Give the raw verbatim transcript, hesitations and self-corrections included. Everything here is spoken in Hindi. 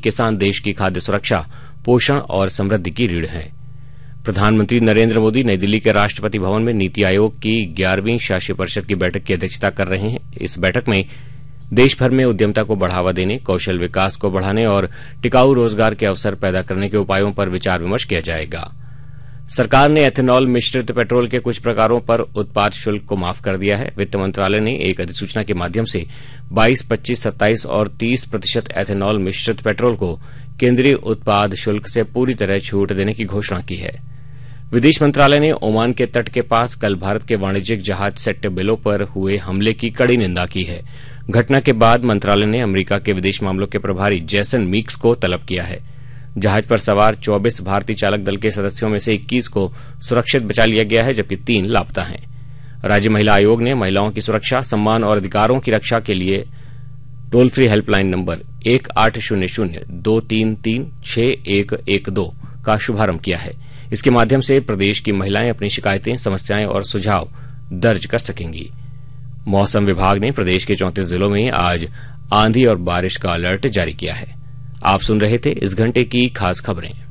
किसान देश की खाद्य सुरक्षा, पोषण और समृद्धि की रीढ़ हैं। प्रधानमंत्री नरेंद्र मोदी नई दिल्ली के राष्ट्रपति भवन में नीति आयोग की ग्यारहवीं शासी परिषद की बैठक की अध्यक्षता कर रहे हैं। इस बैठक में देश भर में उद्यमिता को बढ़ावा देने, कौशल विकास को बढ़ाने और टिकाऊ रोजगार के अवसर पैदा करने के उपायों पर विचार विमर्श किया जाएगा। सरकार ने एथेनॉल मिश्रित पेट्रोल के कुछ प्रकारों पर उत्पाद शुल्क को माफ कर दिया है। वित्त मंत्रालय ने एक अधिसूचना के माध्यम से बाईस, पच्चीस, सत्ताईस और तीस प्रतिशत एथेनॉल मिश्रित पेट्रोल को केंद्रीय उत्पाद शुल्क से पूरी तरह छूट देने की घोषणा की है। विदेश मंत्रालय ने ओमान के तट के पास कल भारत के वाणिज्यिक जहाज सेट्टेबेलो पर हुए हमले की कड़ी निंदा की है। घटना के बाद मंत्रालय ने अमेरिका के विदेश मामलों के प्रभारी जैसन मीक्स को तलब किया है। जहाज पर सवार चौबीस भारतीय चालक दल के सदस्यों में से इक्कीस को सुरक्षित बचा लिया गया है, जबकि तीन लापता हैं। राज्य महिला आयोग ने महिलाओं की सुरक्षा, सम्मान और अधिकारों की रक्षा के लिए टोल फ्री हेल्पलाइन नंबर एक आठ शून्य शून्य दो तीन तीन छह एक एक दो का शुभारंभ किया है। इसके माध्यम से प्रदेश की महिलाएं अपनी शिकायतें, समस्याएं और सुझाव दर्ज कर सकेंगी। मौसम विभाग ने प्रदेश के चौंतीस जिलों में आज आंधी और बारिश का अलर्ट जारी किया है। आप सुन रहे थे इस घंटे की खास खबरें।